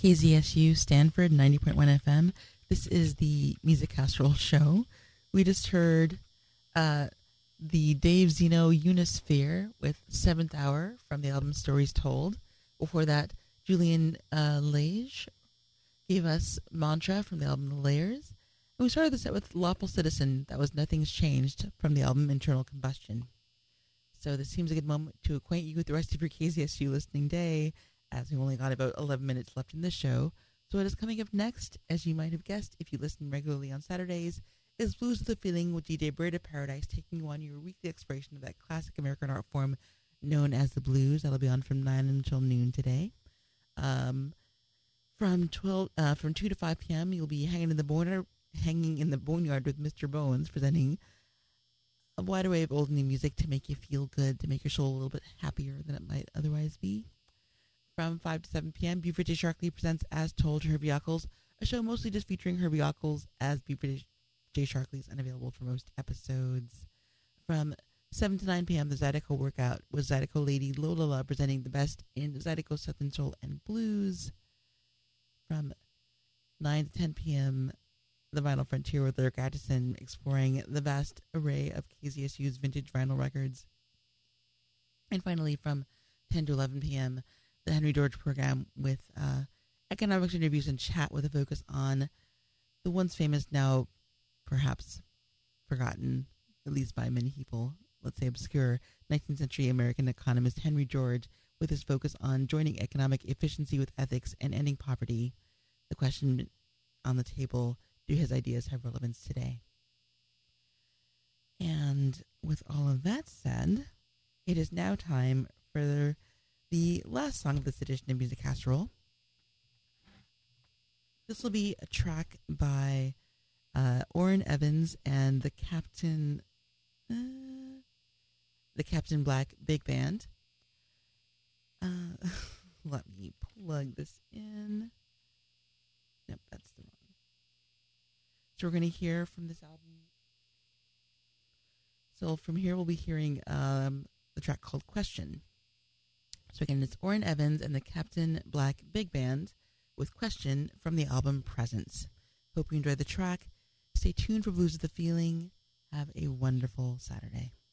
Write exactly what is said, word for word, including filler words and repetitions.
K Z S U Stanford ninety point one F M. This is the Music Casserole Show. We just heard uh, the Dave Zeno Unisphere with Seventh Hour from the album Stories Told. Before that, Julian uh, Lage gave us Mantra from the album The Layers. And we started the set with Lawful Citizen, that was Nothing's Changed, from the album Internal Combustion. So this seems a good moment to acquaint you with the rest of your K Z S U listening day, as we've only got about eleven minutes left in this show. So what is coming up next, as you might have guessed if you listen regularly on Saturdays, is Blues with a Feeling with D J Bird of Paradise, taking you on your weekly exploration of that classic American art form known as the blues. That'll be on from nine until noon today. Um, from twelve, uh, from two to five p.m., you'll be hanging in the boneyard, hanging in the boneyard with Mister Bones, presenting a wide array of old and new music to make you feel good, to make your soul a little bit happier than it might otherwise be. From five to seven p.m., Buford J. Sharkley presents As Told to Herbie Ockles, a show mostly just featuring Herbie Ockles, as Buford J. Sharkley is unavailable for most episodes. From seven to nine p.m., the Zydeco Workout with Zydeco lady Lola Love presenting the best in Zydeco Southern Soul and Blues. From nine to ten p.m., The Vinyl Frontier with Lyric Addison, exploring the vast array of K Z S U's vintage vinyl records. And finally, from ten to eleven p.m., the Henry George program with uh, economics interviews and chat with a focus on the once famous, now perhaps forgotten, at least by many people, let's say obscure, nineteenth century American economist Henry George, with his focus on joining economic efficiency with ethics and ending poverty. The question on the table, do his ideas have relevance today? And with all of that said, it is now time for the last song of this edition of Music Casserole. This will be a track by uh, Orrin Evans and the Captain, uh, the Captain Black Big Band. Uh, let me plug this in. Nope, that's the wrong. So we're going to hear from this album. So from here, we'll be hearing um, the track called Question. So again, it's Orrin Evans and the Captain Black Big Band with Question from the album Presence. Hope you enjoy the track. Stay tuned for Blues with the Feeling. Have a wonderful Saturday.